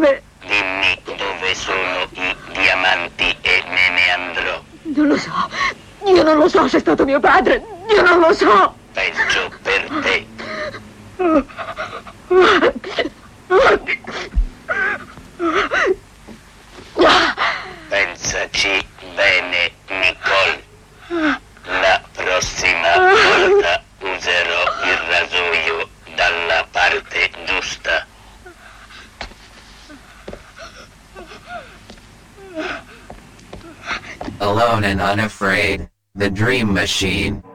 dove? Dimmi dove sono i diamanti e me ne andrò. Non lo so. Io non lo so se è stato mio padre. Io non lo so. Peggio per te. Pensaci bene, Nicole. La prossima volta userò il rasoio dalla parte giusta. Alone and Unafraid, The Dream Machine.